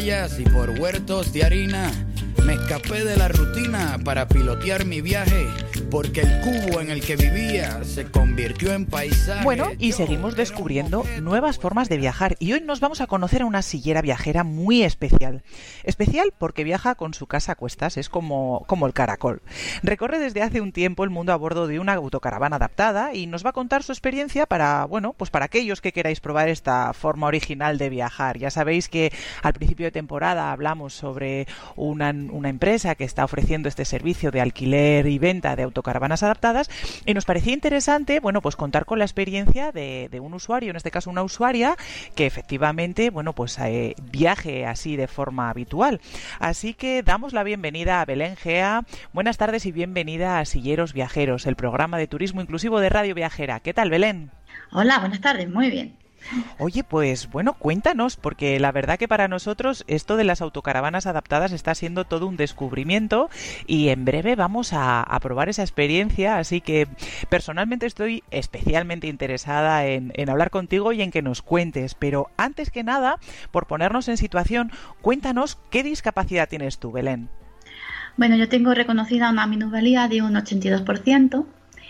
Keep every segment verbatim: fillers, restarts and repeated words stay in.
y por huertos de harina. Me escapé de la rutina para pilotear mi viaje, porque el cubo en el que vivía se convirtió en paisaje. Bueno, y seguimos descubriendo nuevas formas de viajar. Y hoy nos vamos a conocer a una sillera viajera muy especial. Especial porque viaja con su casa a cuestas, es como, como el caracol. Recorre desde hace un tiempo el mundo a bordo de una autocaravana adaptada y nos va a contar su experiencia para, bueno, pues para aquellos que queráis probar esta forma original de viajar. Ya sabéis que al principio de temporada hablamos sobre una una empresa que está ofreciendo este servicio de alquiler y venta de autocaravanas adaptadas y nos parecía interesante, bueno, pues contar con la experiencia de, de un usuario, en este caso una usuaria, que efectivamente, bueno, pues eh, viaje así de forma habitual. Así que damos la bienvenida a Belén Gea. Buenas tardes y bienvenida a Silleros Viajeros, el programa de turismo inclusivo de Radio Viajera. ¿Qué tal, Belén? Hola, buenas tardes, muy bien. Oye, pues bueno, cuéntanos, porque la verdad que para nosotros esto de las autocaravanas adaptadas está siendo todo un descubrimiento y en breve vamos a, a probar esa experiencia, así que personalmente estoy especialmente interesada en, en hablar contigo y en que nos cuentes, pero antes que nada, por ponernos en situación, cuéntanos qué discapacidad tienes tú, Belén. Bueno, yo tengo reconocida una minusvalía de un ochenta y dos por ciento.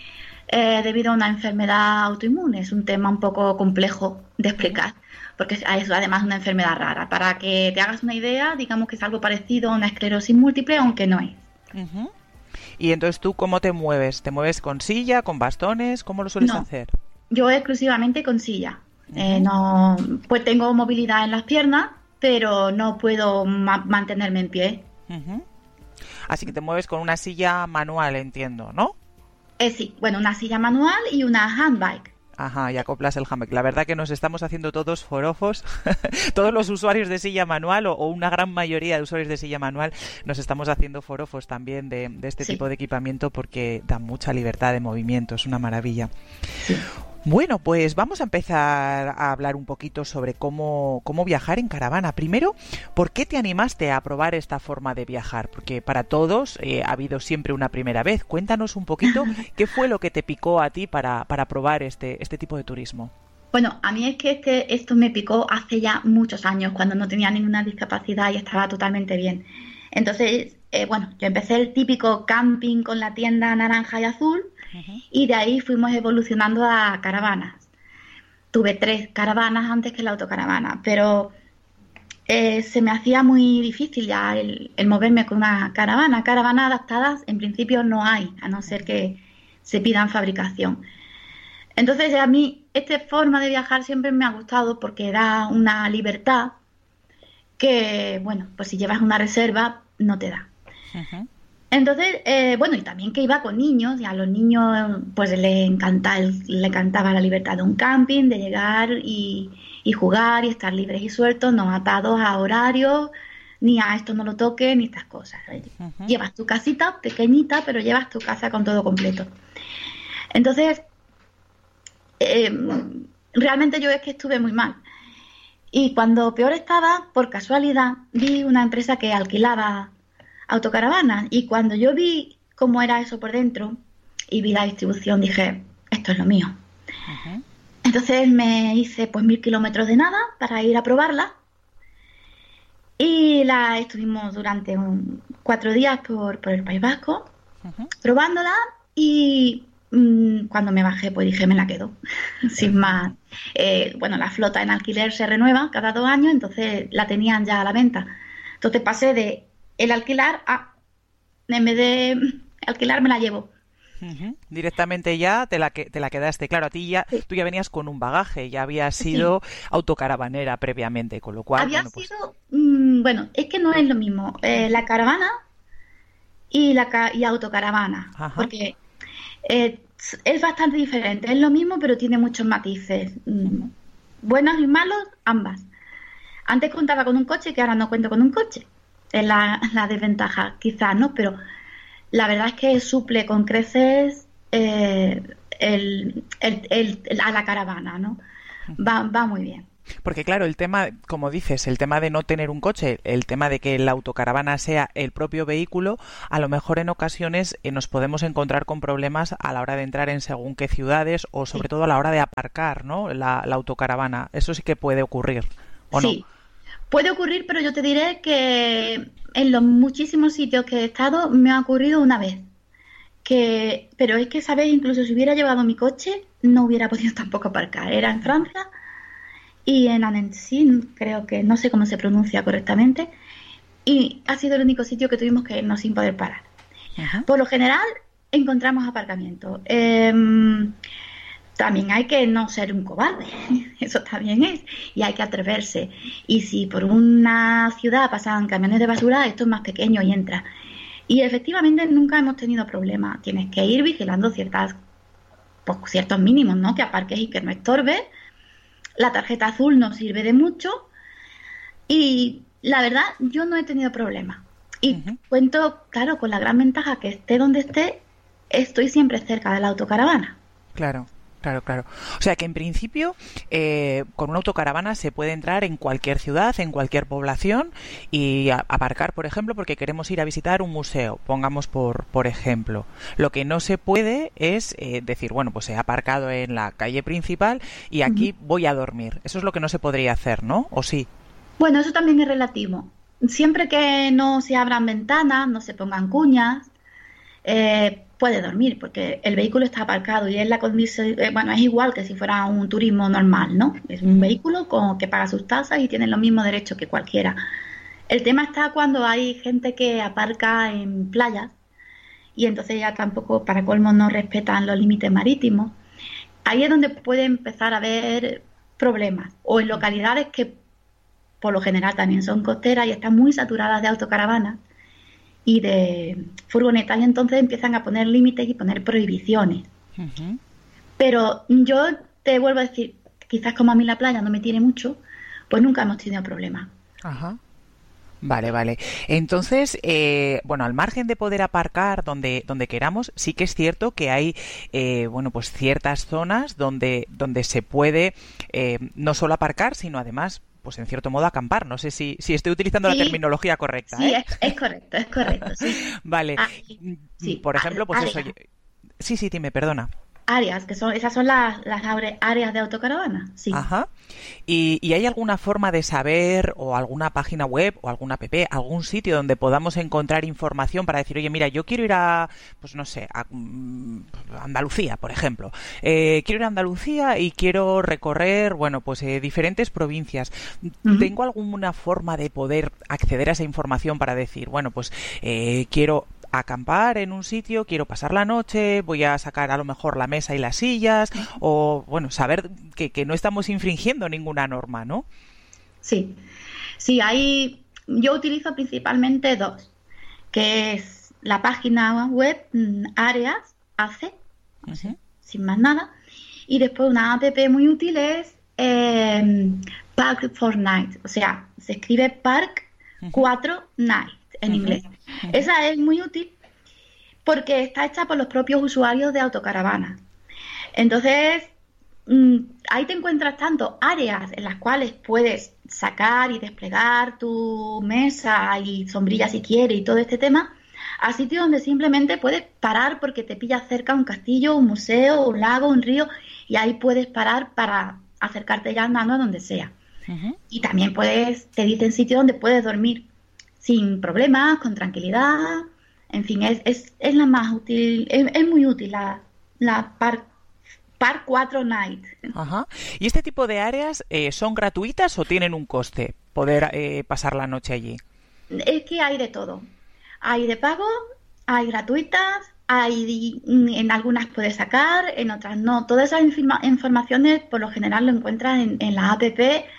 Eh, debido a una enfermedad autoinmune. Es un tema un poco complejo de explicar, porque es además una enfermedad rara. Para que te hagas una idea, digamos que es algo parecido a una esclerosis múltiple, aunque no es. Uh-huh. Y entonces, ¿tú cómo te mueves? ¿Te mueves con silla, con bastones? ¿Cómo lo sueles no, hacer? Yo exclusivamente con silla. Uh-huh. Eh, no, pues tengo movilidad en las piernas, pero no puedo ma- mantenerme en pie. Uh-huh. Así que te mueves con una silla manual, entiendo, ¿no? Eh, sí, bueno, una silla manual y una handbike. Ajá, y acoplas el handbike. La verdad que nos estamos haciendo todos forofos, todos los usuarios de silla manual o, o una gran mayoría de usuarios de silla manual nos estamos haciendo forofos también de, de este sí. tipo de equipamiento porque da mucha libertad de movimiento, es una maravilla. Sí. Bueno, pues vamos a empezar a hablar un poquito sobre cómo, cómo viajar en caravana. Primero, ¿por qué te animaste a probar esta forma de viajar? Porque para todos eh, ha habido siempre una primera vez. Cuéntanos un poquito qué fue lo que te picó a ti para, para probar este, este tipo de turismo. Bueno, a mí es que este, esto me picó hace ya muchos años, cuando no tenía ninguna discapacidad y estaba totalmente bien. Entonces, eh, bueno, yo empecé el típico camping con la tienda naranja y azul, uh-huh. y de ahí fuimos evolucionando a caravanas. Tuve tres caravanas antes que la autocaravana, pero eh, se me hacía muy difícil ya el, el moverme con una caravana. Caravanas adaptadas en principio no hay, a no ser que se pidan fabricación. Entonces a mí esta forma de viajar siempre me ha gustado porque da una libertad que, bueno, pues si llevas una reserva no te da. Uh-huh. Entonces, eh, bueno, y también que iba con niños, y a los niños pues les encanta, le encantaba la libertad de un camping, de llegar y, y jugar y estar libres y sueltos, no atados a horarios, ni a esto no lo toques, ni estas cosas. Uh-huh. Llevas tu casita pequeñita, pero llevas tu casa con todo completo. Entonces, eh, realmente yo es que estuve muy mal. Y cuando peor estaba, por casualidad, vi una empresa que alquilaba autocaravanas. Y cuando yo vi cómo era eso por dentro y vi la distribución, dije, esto es lo mío. Uh-huh. Entonces me hice pues mil kilómetros de nada para ir a probarla. Y la estuvimos durante un, cuatro días por, por el País Vasco, uh-huh. probándola. Y mmm, cuando me bajé, pues dije, me la quedo. Sin más. Eh, bueno, la flota en alquiler se renueva cada dos años, entonces la tenían ya a la venta. Entonces pasé de el alquilar a, en vez de alquilar, me la llevo. Uh-huh. Directamente ya te la, que, te la quedaste. Claro, a ti ya, sí. tú ya venías con un bagaje, ya habías sido sí. autocaravanera previamente, con lo cual... Había bueno, pues... sido, mmm, bueno, es que no es lo mismo, eh, la caravana y la y autocaravana, Ajá. porque eh, es bastante diferente, es lo mismo, pero tiene muchos matices, uh-huh. buenos y malos, ambas. Antes contaba con un coche, que ahora no cuento con un coche, es la, la desventaja, quizás, ¿no? Pero la verdad es que suple con creces eh, el, el, el, el, a la caravana, ¿no? Va, va muy bien. Porque claro, el tema, como dices, el tema de no tener un coche, el tema de que la autocaravana sea el propio vehículo, a lo mejor en ocasiones eh, nos podemos encontrar con problemas a la hora de entrar en según qué ciudades o sobre sí. todo a la hora de aparcar, ¿no? La, la autocaravana. Eso sí que puede ocurrir, ¿o sí. no? Puede ocurrir, pero yo te diré que en los muchísimos sitios que he estado me ha ocurrido una vez. Que, pero es que, ¿sabes? Incluso si hubiera llevado mi coche, no hubiera podido tampoco aparcar. Era en Francia y en Annecy, creo que no sé cómo se pronuncia correctamente, y ha sido el único sitio que tuvimos que irnos sin poder parar. Ajá. Por lo general, encontramos aparcamiento. Eh, también hay que no ser un cobarde, eso también es, y hay que atreverse. Y si por una ciudad pasan camiones de basura, esto es más pequeño y entra. Y efectivamente nunca hemos tenido problemas. Tienes que ir vigilando ciertas, pues, ciertos mínimos, ¿no? Que aparques y que no estorbes. La tarjeta azul no sirve de mucho. Y la verdad, yo no he tenido problemas. Y uh-huh. cuento, claro, con la gran ventaja que esté donde esté, estoy siempre cerca de la autocaravana. Claro. Claro, claro. O sea que en principio eh, con una autocaravana se puede entrar en cualquier ciudad, en cualquier población y a, aparcar, por ejemplo, porque queremos ir a visitar un museo, pongamos por, por ejemplo. Lo que no se puede es eh, decir, bueno, pues he aparcado en la calle principal y aquí uh-huh. voy a dormir. Eso es lo que no se podría hacer, ¿no? ¿O sí? Bueno, eso también es relativo. Siempre que no se abran ventanas, no se pongan cuñas, eh, puede dormir, porque el vehículo está aparcado y es la condición, eh, bueno, es igual que si fuera un turismo normal, ¿no? Es un vehículo con, que paga sus tasas y tiene los mismos derechos que cualquiera. El tema está cuando hay gente que aparca en playas y entonces ya tampoco, para colmo, no respetan los límites marítimos. Ahí es donde puede empezar a haber problemas, o en localidades que por lo general también son costeras y están muy saturadas de autocaravanas y de furgonetas, y entonces empiezan a poner límites y poner prohibiciones. Uh-huh. Pero yo te vuelvo a decir, quizás como a mí la playa no me tiene mucho, pues nunca hemos tenido problemas. Ajá. Vale, vale. Entonces, eh, bueno, al margen de poder aparcar donde donde queramos, sí que es cierto que hay, eh, bueno, pues ciertas zonas donde donde se puede eh, no solo aparcar, sino además, pues en cierto modo acampar. No sé si, si estoy utilizando sí, la terminología correcta. Sí, ¿eh? es, es correcto, es correcto, sí. Vale. Ah, sí, por ejemplo, pues áreas. eso... Sí, sí, dime, perdona. Áreas, que son esas son las, las áreas de autocaravana, sí. Ajá. ¿Y, ¿Y hay alguna forma de saber, o alguna página web, o alguna app, algún sitio donde podamos encontrar información para decir, oye, mira, yo quiero ir a, pues no sé, a um, Andalucía, por ejemplo. Eh, quiero ir a Andalucía y quiero recorrer, bueno, pues eh, diferentes provincias. Uh-huh. ¿Tengo alguna forma de poder acceder a esa información para decir, bueno, pues eh, quiero acampar en un sitio, quiero pasar la noche, voy a sacar a lo mejor la mesa y las sillas, o bueno, saber que, que no estamos infringiendo ninguna norma, ¿no? Sí, sí, hay, yo utilizo principalmente dos, que es la página web Áreas, A C, uh-huh. sin más nada, y después una app muy útil es eh, Park for Night, o sea, se escribe Park uh-huh. cuatro Night en uh-huh. inglés. Uh-huh. Esa es muy útil porque está hecha por los propios usuarios de autocaravanas. Entonces, mmm, ahí te encuentras tanto áreas en las cuales puedes sacar y desplegar tu mesa y sombrilla si quieres y todo este tema, a sitios donde simplemente puedes parar porque te pilla cerca un castillo, un museo, un lago, un río, y ahí puedes parar para acercarte ya andando a donde sea. Uh-huh. Y también puedes, te dicen sitios donde puedes dormir sin problemas, con tranquilidad. En fin, es, es, es la más útil, es, es muy útil la, la Park, Park cuatro Night. Ajá. ¿Y este tipo de áreas eh, son gratuitas o tienen un coste poder eh, pasar la noche allí? Es que hay de todo. Hay de pago, hay gratuitas, hay en algunas puedes sacar, en otras no. Todas esas informa- informaciones por lo general lo encuentras en, en la app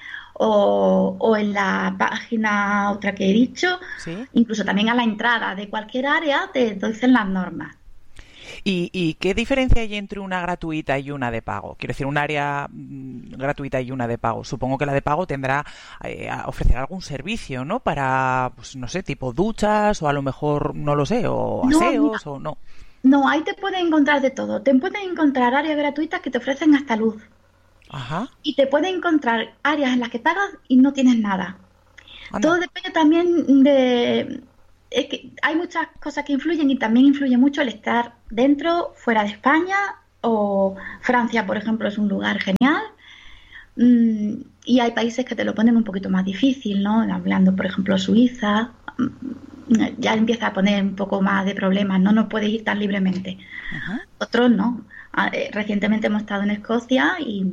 o, o en la página otra que he dicho. ¿Sí? Incluso también a la entrada de cualquier área te dicen las normas. ¿Y, ¿Y qué diferencia hay entre una gratuita y una de pago? Quiero decir, un área mmm, gratuita y una de pago. Supongo que la de pago tendrá, eh, ofrecer algún servicio, ¿no? Para, pues no sé, tipo duchas o a lo mejor, no lo sé, o aseos no, o no. No, ahí te puedes encontrar de todo. Te puedes encontrar áreas gratuitas que te ofrecen hasta luz. Ajá. Y te puedes encontrar áreas en las que pagas y no tienes nada. Anda. Todo depende también de... Es que hay muchas cosas que influyen y también influye mucho el estar dentro, fuera de España, o Francia, por ejemplo, es un lugar genial, Mm, y hay países que te lo ponen un poquito más difícil, ¿no? Hablando, por ejemplo, Suiza, mm, ya empieza a poner un poco más de problemas, ¿no? No puedes ir tan libremente. Ajá. Otros no. Ah, eh, Recientemente hemos estado en Escocia y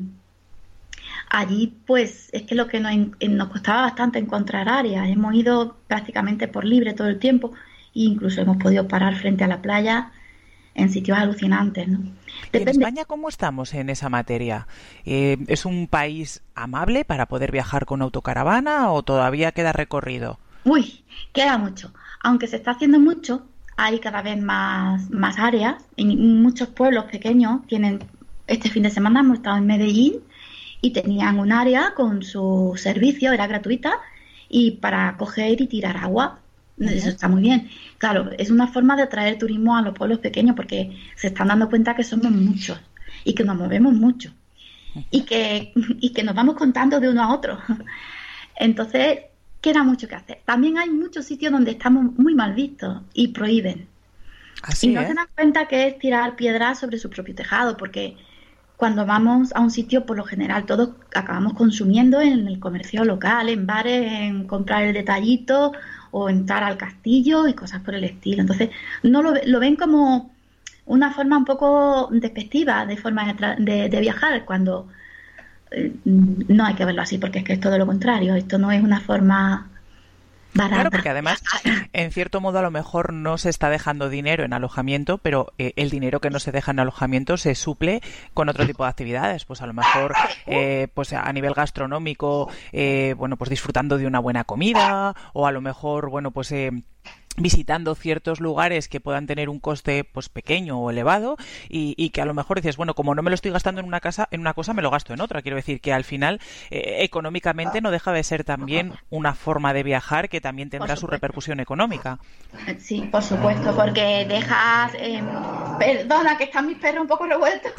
allí, pues, es que lo que nos, en- nos costaba bastante encontrar áreas. Hemos ido prácticamente por libre todo el tiempo e incluso hemos podido parar frente a la playa en sitios alucinantes, ¿no? ¿Y en Depende. España cómo estamos en esa materia? Eh, ¿es un país amable para poder viajar con autocaravana o todavía queda recorrido? Uy, queda mucho. Aunque se está haciendo mucho, hay cada vez más, más áreas. En muchos pueblos pequeños tienen, este fin de semana hemos estado en Medellín y tenían un área con su servicio, era gratuita, y para coger y tirar agua. Eso Ujú. está muy bien. Claro, es una forma de atraer turismo a los pueblos pequeños porque se están dando cuenta que somos muchos y que nos movemos mucho y que, y que nos vamos contando de uno a otro. Entonces, queda mucho que hacer. También hay muchos sitios donde estamos muy mal vistos y prohíben. Y Así, no se ¿eh? dan cuenta que es tirar piedras sobre su propio tejado, porque cuando vamos a un sitio, por lo general, todos acabamos consumiendo en el comercio local, en bares, en comprar el detallito o entrar al castillo y cosas por el estilo. Entonces, no lo, ve- lo ven como una forma un poco despectiva de forma de, tra- de- de viajar, cuando eh, no hay que verlo así, porque es que es todo lo contrario. Esto no es una forma Claro, barata. porque además, en cierto modo, a lo mejor no se está dejando dinero en alojamiento, pero eh, el dinero que no se deja en alojamiento se suple con otro tipo de actividades. Pues a lo mejor, eh, pues a nivel gastronómico, eh, bueno, pues disfrutando de una buena comida, o a lo mejor, bueno, pues eh, visitando ciertos lugares que puedan tener un coste pues pequeño o elevado y, y que a lo mejor dices, bueno, como no me lo estoy gastando en una casa, en una cosa, me lo gasto en otra. Quiero decir que al final, eh, económicamente no deja de ser también una forma de viajar que también Por tendrá su supuesto. repercusión económica. Sí, por supuesto, porque dejas... eh, perdona, que están mis perros un poco revueltos.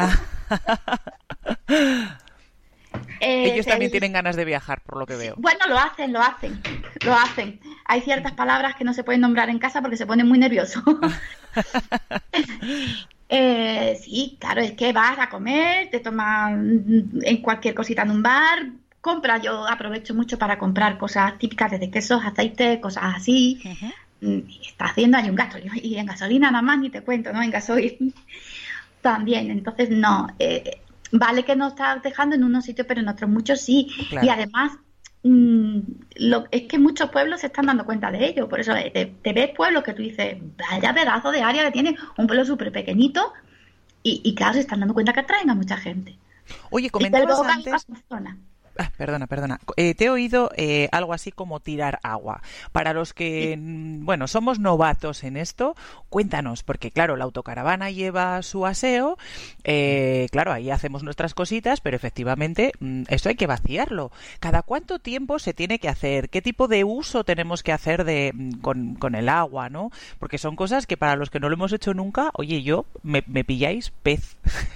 Eh, Ellos te también di- tienen ganas de viajar, por lo que veo. Bueno, lo hacen, lo hacen, lo hacen. Hay ciertas palabras que no se pueden nombrar en casa porque se ponen muy nerviosos. Eh, sí, claro, es que vas a comer, te tomas mm, en cualquier cosita en un bar, compras, yo aprovecho mucho para comprar cosas típicas desde quesos, aceites, cosas así. Ujú. Mm, y está haciendo ahí un gasto. Y en gasolina nada más ni te cuento, ¿no? En gasoil también. Entonces, no, eh, vale que no estás dejando en unos sitios, pero en otros muchos sí. Y Claro. además, mm, lo, es que muchos pueblos se están dando cuenta de ello. Por eso eh, te, te ves pueblos que tú dices, vaya pedazo de área que tiene, un pueblo súper pequeñito, y, y claro, se están dando cuenta que atraen a mucha gente. Oye, Y que comentabas luego van antes... a zona. Ah, perdona, perdona. Eh, te he oído eh, algo así como tirar agua. Para los que, mm, bueno, somos novatos en esto, cuéntanos, porque claro, la autocaravana lleva su aseo, eh, claro, ahí hacemos nuestras cositas, pero efectivamente mm, esto hay que vaciarlo. ¿Cada cuánto tiempo se tiene que hacer? ¿Qué tipo de uso tenemos que hacer de, mm, con, con el agua, ¿no? Porque son cosas que para los que no lo hemos hecho nunca, oye, yo, me, me pilláis pez.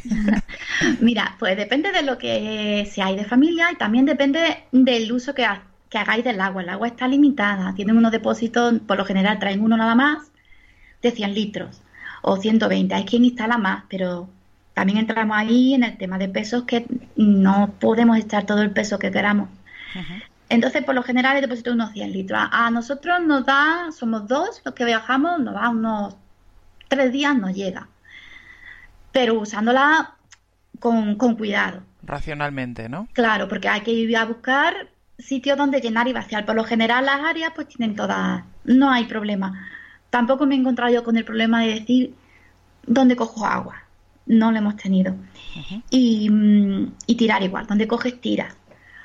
Mira, pues depende de lo que seáis de familia y también depende del uso que, ha- que hagáis del agua. El agua está limitada, tienen unos depósitos, por lo general traen uno nada más, de cien litros o ciento veinte. Hay quien instala más, pero también entramos ahí en el tema de pesos, que no podemos echar todo el peso que queramos. Ujú. Entonces, por lo general, el depósito es unos cien litros. A, a nosotros nos da, somos dos los que viajamos, nos da unos tres días, nos llega. Pero usándola con, con cuidado. Racionalmente, ¿no? Claro, porque hay que ir a buscar sitios donde llenar y vaciar. Por lo general, las áreas pues tienen todas, no hay problema. Tampoco me he encontrado yo con el problema de decir dónde cojo agua. No lo hemos tenido. Ujú. Y, mm, y tirar igual, donde coges, tiras.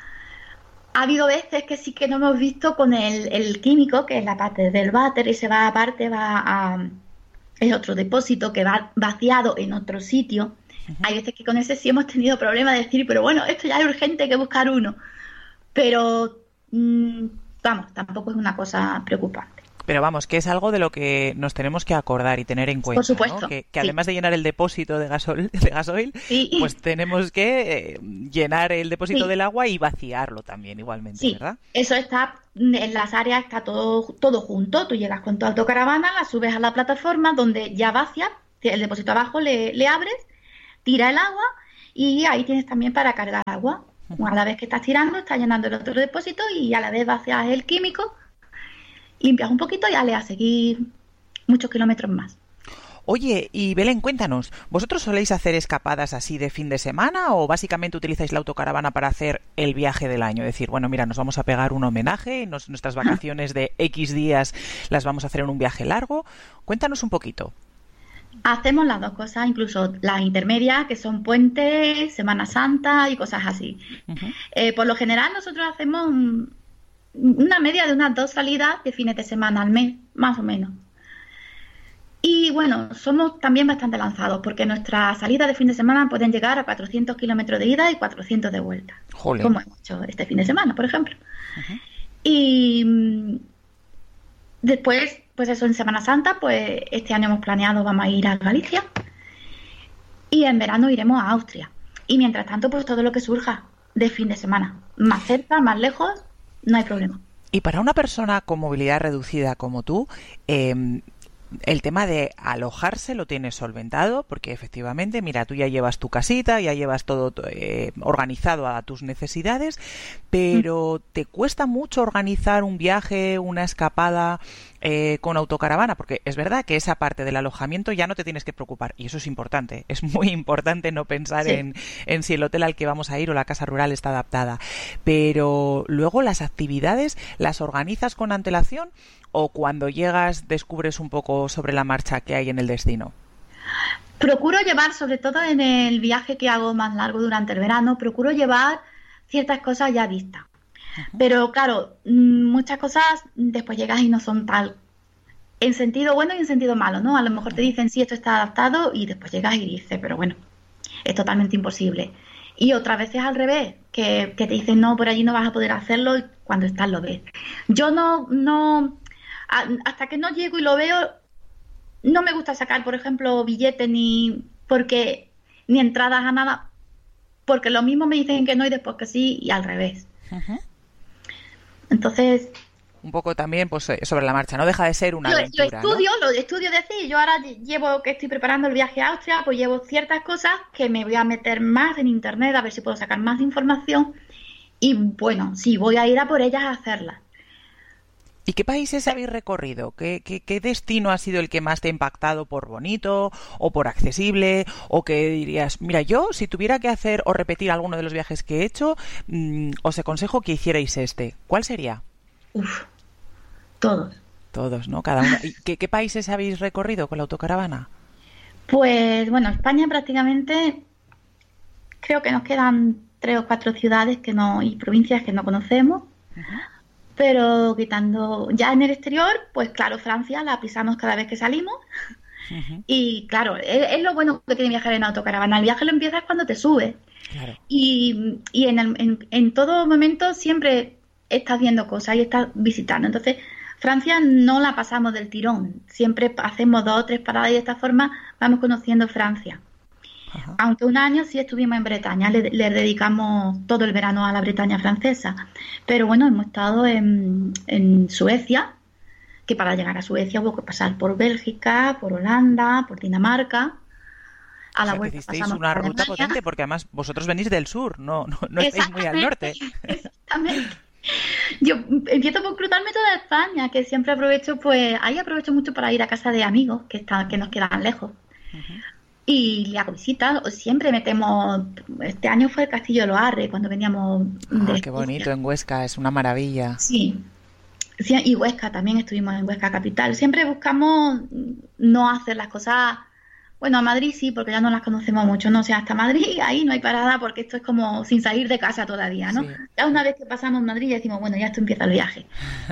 Ha habido veces que sí que no hemos visto con el, el químico, que es la parte del váter, y se va aparte, va a... es otro depósito que va vaciado en otro sitio. Ujú. Hay veces que con ese sí hemos tenido problemas de decir, pero bueno, esto ya es urgente, hay que buscar uno. Pero, mm, vamos, tampoco es una cosa preocupante. Pero vamos, que es algo de lo que nos tenemos que acordar y tener en cuenta, Por supuesto, ¿no? Que, que sí. además de llenar el depósito de gasol, de gasoil, Sí, pues tenemos que eh, llenar el depósito Sí. del agua y vaciarlo también igualmente, sí, ¿verdad? eso está en las áreas, está todo, todo junto. Tú llegas con tu autocaravana, la subes a la plataforma donde ya vacias, el depósito abajo le, le abres, tira el agua y ahí tienes también para cargar agua. A la vez que estás tirando, estás llenando el otro depósito y a la vez vacías el químico, limpias un poquito y dale a seguir muchos kilómetros más. Oye, y Belén, cuéntanos, ¿vosotros soléis hacer escapadas así de fin de semana o básicamente utilizáis la autocaravana para hacer el viaje del año? Es decir, bueno, mira, nos vamos a pegar un homenaje, nos, nuestras vacaciones de X días las vamos a hacer en un viaje largo. Cuéntanos un poquito. Hacemos las dos cosas, incluso las intermedias, que son puentes, Semana Santa y cosas así. Uh-huh. Eh, por lo general nosotros hacemos un, una media de unas dos salidas de fines de semana al mes, más o menos. Y bueno, somos también bastante lanzados, porque nuestras salidas de fin de semana pueden llegar a cuatrocientos kilómetros de ida y cuatrocientos de vuelta. Jolín. Como hemos hecho este fin de semana, por ejemplo. Uh-huh. Y después, pues eso, en Semana Santa, pues este año hemos planeado, vamos a ir a Galicia. Y en verano iremos a Austria. Y mientras tanto, pues todo lo que surja de fin de semana. Más cerca, más lejos, no hay problema. Y para una persona con movilidad reducida como tú, eh, el tema de alojarse lo tienes solventado, porque efectivamente, mira, tú ya llevas tu casita, ya llevas todo eh, organizado a tus necesidades, pero ¿te cuesta mucho organizar un viaje, una escapada eh, con autocaravana? Porque es verdad que esa parte del alojamiento ya no te tienes que preocupar, y eso es importante, es muy importante no pensar sí. en, en si el hotel al que vamos a ir o la casa rural está adaptada, pero luego las actividades las organizas con antelación, ¿o cuando llegas descubres un poco sobre la marcha qué hay en el destino? Procuro llevar, sobre todo en el viaje que hago más largo durante el verano, procuro llevar ciertas cosas ya vistas. Uh-huh. Pero claro, muchas cosas después llegas y no son tal, en sentido bueno y en sentido malo, ¿no? A lo mejor te dicen sí, esto está adaptado, y después llegas y dices, pero bueno, es totalmente imposible. Y otras veces al revés, que, que te dicen no, por allí no vas a poder hacerlo, y cuando estás lo ves. Yo no, no, hasta que no llego y lo veo, no me gusta sacar, por ejemplo, billetes ni porque ni entradas a nada, porque lo mismo me dicen que no y después que sí, y al revés. Uh-huh. Entonces, un poco también pues sobre la marcha, no deja de ser una lo, aventura, lo estudio, ¿no? Lo estudio decir, yo ahora llevo que estoy preparando el viaje a Austria, pues llevo ciertas cosas que me voy a meter más en internet a ver si puedo sacar más información, y bueno, sí, voy a ir a por ellas a hacerlas. ¿Y qué países habéis recorrido? ¿Qué, qué, ¿Qué destino ha sido el que más te ha impactado por bonito o por accesible? ¿O que dirías, mira, yo si tuviera que hacer o repetir alguno de los viajes que he hecho, mmm, os aconsejo que hicierais este? ¿Cuál sería? Uf, todos. Todos, ¿no? Cada uno. ¿Y qué, qué países habéis recorrido con la autocaravana? Pues bueno, España prácticamente creo que nos quedan tres o cuatro ciudades que no y provincias que no conocemos. Uh-huh. Pero quitando ya en el exterior, pues claro, Francia la pisamos cada vez que salimos. Uh-huh. Y claro, es, es lo bueno que tiene viajar en autocaravana. El viaje lo empiezas cuando te subes. Claro. Y, y en, el, en, en todo momento siempre estás viendo cosas y estás visitando. Entonces, Francia no la pasamos del tirón. Siempre hacemos dos o tres paradas y de esta forma vamos conociendo Francia. Ajá. Aunque un año sí estuvimos en Bretaña, le, le dedicamos todo el verano a la Bretaña francesa. Pero bueno, hemos estado en, en Suecia, que para llegar a Suecia hubo que pasar por Bélgica, por Holanda, por Dinamarca. A la o sea, vuelta hicisteis una ruta potente, porque además vosotros venís del sur, no, no, no estáis muy al norte. Exactamente. Yo empiezo por cruzarme toda España, que siempre aprovecho, pues ahí aprovecho mucho para ir a casa de amigos que están, que nos quedan lejos. Uh-huh. Y le hago visitas, siempre metemos, este año fue el Castillo de Loarre, cuando veníamos de... Ah, qué bonito, en Huesca, es una maravilla. Sí. sí, y Huesca, también estuvimos en Huesca capital. Siempre buscamos no hacer las cosas, bueno, a Madrid sí, porque ya no las conocemos mucho, no o sea, hasta Madrid, ahí no hay parada, porque esto es como sin salir de casa todavía, ¿no? Sí. Ya una vez que pasamos Madrid ya decimos, bueno, ya esto empieza el viaje.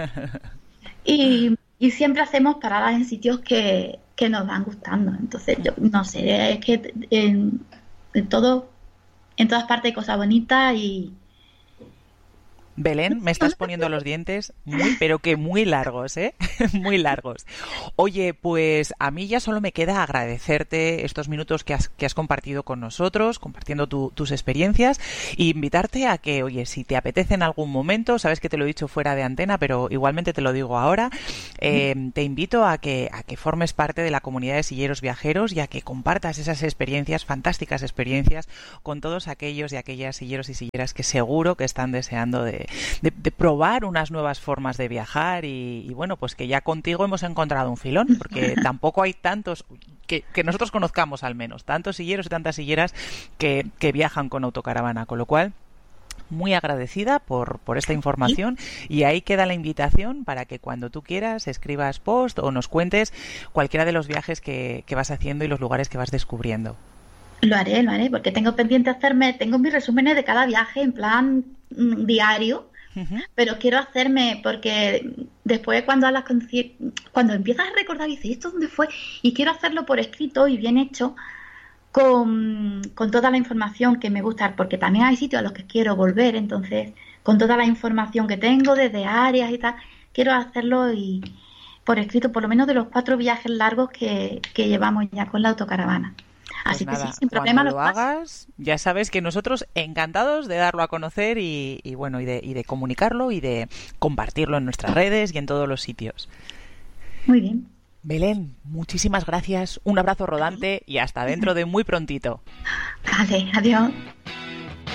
y, y siempre hacemos paradas en sitios que... que nos van gustando. Entonces, yo no sé, es que en, en todo, en todas partes hay cosas bonitas y... Belén, me estás poniendo los dientes muy, pero que muy largos, ¿eh? Muy largos. Oye, pues a mí ya solo me queda agradecerte estos minutos que has, que has compartido con nosotros, compartiendo tu, tus experiencias, e invitarte a que, oye, si te apetece en algún momento, sabes que te lo he dicho fuera de antena, pero igualmente te lo digo ahora, Eh, te invito a que, a que formes parte de la comunidad de silleros viajeros y a que compartas esas experiencias, fantásticas experiencias, con todos aquellos y aquellas silleros y silleras que seguro que están deseando de, de, de probar unas nuevas formas de viajar y, y bueno, pues que ya contigo hemos encontrado un filón, porque tampoco hay tantos, que, que nosotros conozcamos al menos, tantos silleros y tantas silleras que, que viajan con autocaravana, con lo cual muy agradecida por, por esta información y ahí queda la invitación para que cuando tú quieras escribas post o nos cuentes cualquiera de los viajes que, que vas haciendo y los lugares que vas descubriendo. Lo haré, lo haré, porque tengo pendiente hacerme, tengo mis resúmenes de cada viaje en plan mm, diario, uh-huh. Pero quiero hacerme, porque después cuando hablas con, cuando empiezas a recordar y dices, ¿esto dónde fue? Y quiero hacerlo por escrito y bien hecho, Con, con toda la información que me gusta, porque también hay sitios a los que quiero volver, entonces con toda la información que tengo desde áreas y tal, quiero hacerlo y por escrito, por lo menos de los cuatro viajes largos que, que llevamos ya con la autocaravana. Pues Así nada, que sí, sin problema cuando lo hagas, ya sabes que nosotros encantados de darlo a conocer y, y bueno, y de, y de comunicarlo y de compartirlo en nuestras redes y en todos los sitios. Muy bien. Belén, muchísimas gracias, un abrazo rodante y hasta dentro de muy prontito. Vale, adiós.